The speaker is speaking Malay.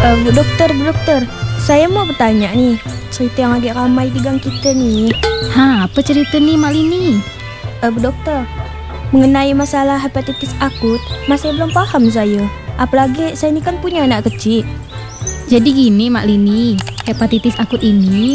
Bu dokter, saya mau bertanya nih, cerita yang agak ramai di gang kita nih. Apa cerita nih Mak Lini? Bu dokter, mengenai masalah hepatitis akut, masih belum paham saya. Apalagi saya ini kan punya anak kecil. Jadi gini Mak Lini, hepatitis akut ini